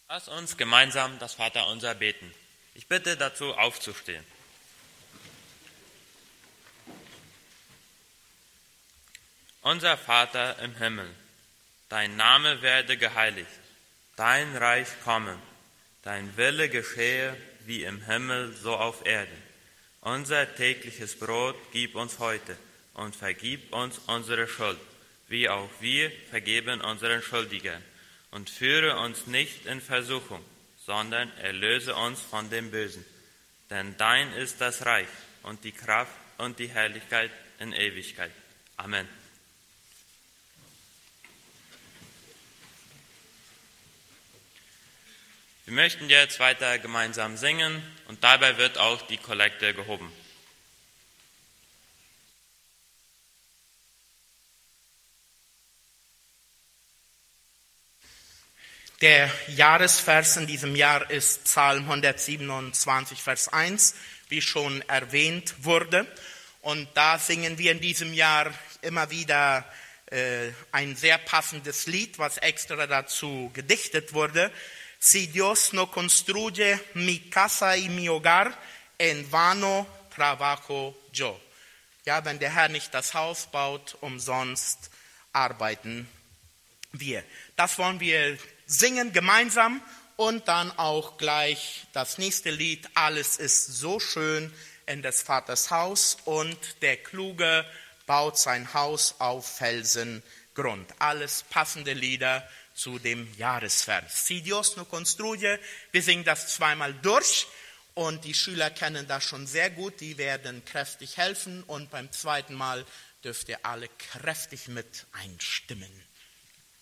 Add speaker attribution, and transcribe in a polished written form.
Speaker 1: Lass uns gemeinsam das Vaterunser beten. Ich bitte dazu aufzustehen. Unser Vater im Himmel, dein Name werde geheiligt, dein Reich komme, dein Wille geschehe wie im Himmel so auf Erden. Unser tägliches Brot gib uns heute und vergib uns unsere Schuld, wie auch wir vergeben unseren Schuldigern. Und führe uns nicht in Versuchung, sondern erlöse uns von dem Bösen. Denn dein ist das Reich und die Kraft und die Herrlichkeit in Ewigkeit. Amen. Wir möchten jetzt weiter gemeinsam singen und dabei wird auch die Kollekte gehoben.
Speaker 2: Der Jahresvers in diesem Jahr ist Psalm 127, Vers 1, wie schon erwähnt wurde. Und da singen wir in diesem Jahr immer wieder ein sehr passendes Lied, was extra dazu gedichtet wurde. Si Dios no construye mi casa y mi hogar, en vano trabajo yo. Ja, wenn der Herr nicht das Haus baut, umsonst arbeiten wir. Das wollen wir singen gemeinsam und dann auch gleich das nächste Lied. Alles ist so schön in des Vaters Haus und der Kluge baut sein Haus auf Felsengrund. Alles passende Lieder zu dem Jahresvers. Si Dios no construye, wir singen das zweimal durch und die Schüler kennen das schon sehr gut, die werden kräftig helfen und beim zweiten Mal dürft ihr alle kräftig mit einstimmen.